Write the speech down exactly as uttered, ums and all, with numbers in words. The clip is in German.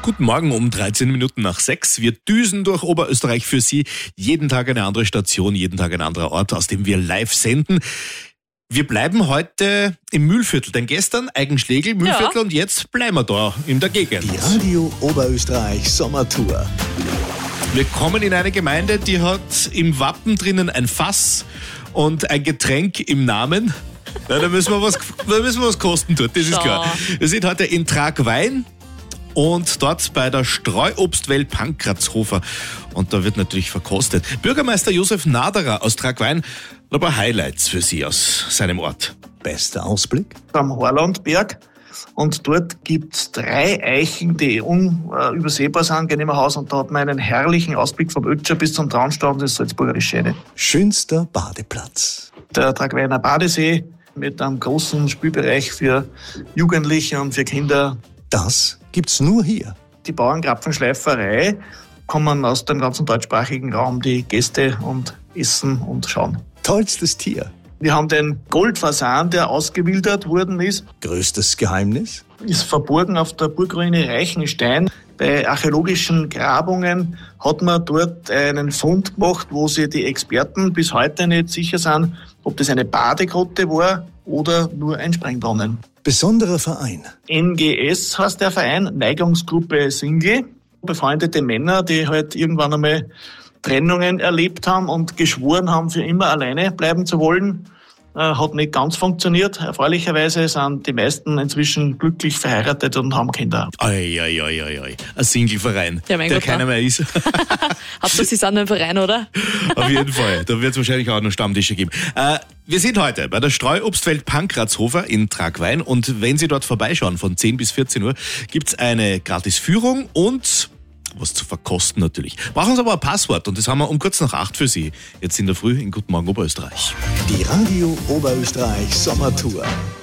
Guten Morgen um dreizehn Minuten nach sechs. Wir düsen durch Oberösterreich für Sie. Jeden Tag eine andere Station, jeden Tag ein anderer Ort, aus dem wir live senden. Wir bleiben heute im Mühlviertel, denn gestern Eigenschlegel, Mühlviertel, ja. Und jetzt bleiben wir da in der Gegend. Die Radio Oberösterreich Sommertour. Wir kommen in eine Gemeinde, die hat im Wappen drinnen ein Fass und ein Getränk im Namen. Na, da müssen wir was, da müssen wir was kosten tut, das ist klar. Wir sind heute in Tragwein und dort bei der Streuobstwelt Pankratzhofer. Und da wird natürlich verkostet. Bürgermeister Josef Naderer aus Tragwein hat ein paar Highlights für Sie aus seinem Ort. Bester Ausblick? Am Horlandberg. Und dort gibt es drei Eichen, die unübersehbar sind, gehen im Haus. Und da hat man einen herrlichen Ausblick vom Ötscher bis zum Traunstau und das Salzburger Schäne. Schönster Badeplatz? Der Tragweiner Badesee mit einem großen Spielbereich für Jugendliche und für Kinder. Das gibt's nur hier. Die Bauernkrapfenschleiferei kommen aus dem ganzen deutschsprachigen Raum, die Gäste und essen und schauen. Tollstes Tier? Wir haben den Goldfasan, der ausgewildert worden ist. Größtes Geheimnis? Ist verborgen auf der Burgruine Reichenstein. Bei archäologischen Grabungen hat man dort einen Fund gemacht, wo sich die Experten bis heute nicht sicher sind, ob das eine Badegrotte war oder nur ein Springbrunnen. Besonderer Verein? N G S heißt der Verein, Neigungsgruppe Single. Befreundete Männer, die halt irgendwann einmal Trennungen erlebt haben und geschworen haben, für immer alleine bleiben zu wollen. Hat nicht ganz funktioniert. Erfreulicherweise sind die meisten inzwischen glücklich verheiratet und haben Kinder. Ei, ei, ei, ei, ei. Ein Single-Verein, ja, der Gott, keiner mehr ist. Hauptsache, Sie sind ein Verein, oder? Auf jeden Fall. Da wird es wahrscheinlich auch noch Stammtische geben. Äh, wir sind heute bei der Streuobstwelt Pankratzhofer in Tragwein. Und wenn Sie dort vorbeischauen, von zehn bis vierzehn Uhr, gibt's eine Gratisführung und was zu verkosten natürlich. Brauchen Sie aber ein Passwort und das haben wir um kurz nach acht für Sie. Jetzt in der Früh in Guten Morgen Oberösterreich. Die Radio Oberösterreich Sommertour.